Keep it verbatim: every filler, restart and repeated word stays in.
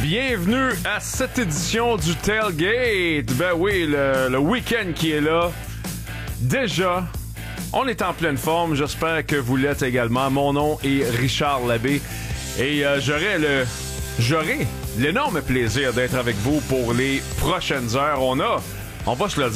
Bienvenue à cette édition du Tailgate. Ben oui, le, le week-end qui est là. Déjà, on est en pleine forme. J'espère que vous l'êtes également. Mon nom est Richard Labbé et euh, j'aurai le, j'aurai l'énorme plaisir d'être avec vous pour les prochaines heures. On a, on va se le dire,